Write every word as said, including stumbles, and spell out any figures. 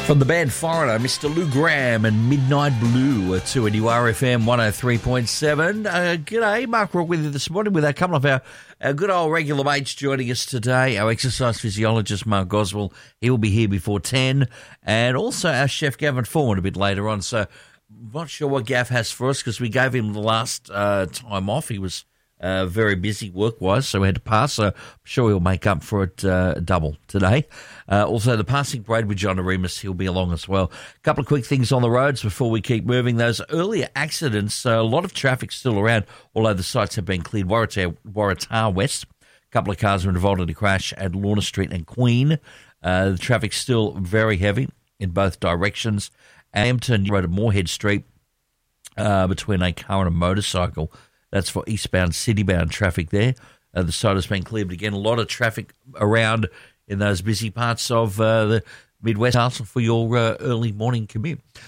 From the band Foreigner, Mister Lou Graham and Midnight Blue to a new R F M one oh three point seven. Uh, g'day, Mark Rock with you this morning with a couple of our, our good old regular mates joining us today. Our exercise physiologist, Mark Goswell, he will be here before ten. And also our chef, Gavin Forward, a bit later on. So I'm not sure what Gav has for us because we gave him the last uh, time off. He was Uh, very busy work-wise, so we had to pass. So I'm sure he'll make up for it uh, double today. Uh, also, the passing parade with John Aremus, he'll be along as well. A couple of quick things on the roads before we keep moving. Those earlier accidents, uh, a lot of traffic still around, although the sites have been cleared. Waratah, Waratah West, a couple of cars were involved in a crash at Lorna Street and Queen. Uh, the traffic's still very heavy in both directions. Ampton Road at Moorhead Street uh, between a car and a motorcycle. That's for eastbound, citybound traffic there. Uh, the site has been cleared. But again, a lot of traffic around in those busy parts of uh, the Midwest Castle for your uh, early morning commute.